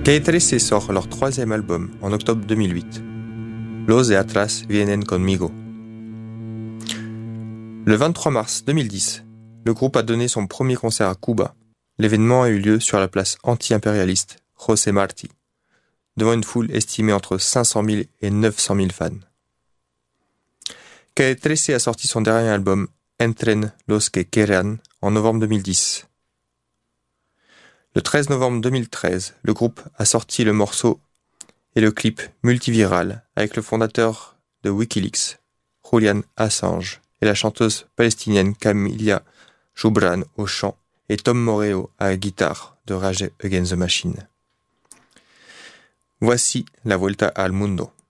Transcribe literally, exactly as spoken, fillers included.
Calle trece sort leur troisième album en octobre deux mille huit. Los de atrás vienen conmigo. Le vingt-trois mars deux mille dix, le groupe a donné son premier concert à Cuba. L'événement a eu lieu sur la place anti-impérialiste José Martí, devant une foule estimée entre cinq cent mille et neuf cent mille fans. Calle trece a sorti son dernier album Entren los que quieran en novembre deux mille dix. Le treize novembre deux mille treize, le groupe a sorti le morceau et le clip multiviral avec le fondateur de Wikileaks, Julian Assange, et la chanteuse palestinienne Camilla Joubran au chant et Tom Morello à la guitare de Rage Against the Machine. Voici la Vuelta al Mundo.